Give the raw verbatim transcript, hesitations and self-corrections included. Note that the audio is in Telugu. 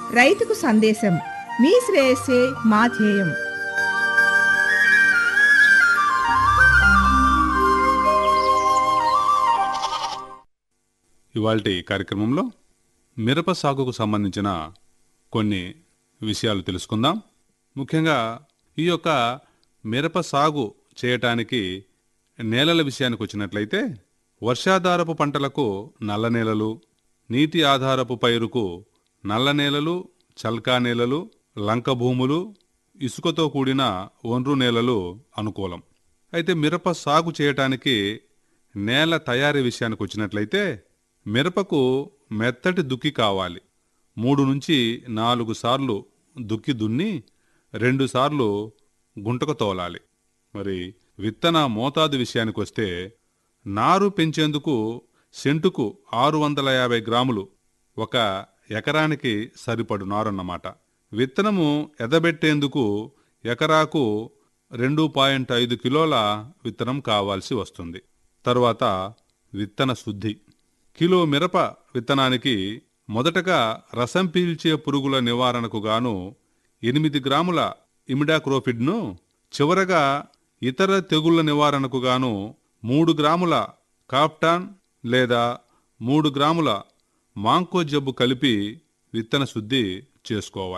రైతుకు సందేశం. మీ శ్రేయస్సే మా ధ్యేయం. ఇవాల్టి కార్యక్రమంలో మిరప సాగుకు సంబంధించిన కొన్ని విషయాలు తెలుసుకుందాం. ముఖ్యంగా ఈ యొక్క మిరప సాగు చేయటానికి నేలల విషయానికి వచ్చినట్లయితే వర్షాధారపు పంటలకు నల్ల నేలలు, నీటి ఆధారపు పైరుకు నల్ల నేలలు, చల్కా నేలలు, లంక భూములు, ఇసుకతో కూడిన ఒండ్రు నేలలు అనుకూలం. అయితే మిరప సాగు చేయటానికి నేల తయారీ విషయానికి వచ్చినట్లయితే మిరపకు మెత్తటి దుక్కి కావాలి. మూడు నుంచి నాలుగు సార్లు దుక్కి దున్ని రెండు సార్లు గుంటకు తోలాలి. మరి విత్తన మోతాదు విషయానికి వస్తే నారు పెంచేందుకు సెంటుకు ఆరు వందల యాభై గ్రాములు ఒక ఎకరానికి సరిపడు నారన్నమాట. విత్తనము ఎదబెట్టేందుకు ఎకరాకు రెండు పాయింట్ ఐదు కిలోల విత్తనం కావాల్సి వస్తుంది. తరువాత విత్తన శుద్ధి. కిలో మిరప విత్తనానికి మొదటగా రసం పీల్చే పురుగుల నివారణకు గాను ఎనిమిది గ్రాముల ఇమిడాక్రోఫిడ్ను, చివరగా ఇతర తెగుళ్ల నివారణకు గాను మూడు గ్రాముల కాప్టాన్ లేదా మూడు గ్రాముల మాంకో జబ్బు కలిపి విత్తన శుద్ధి చేసుకోవాలి.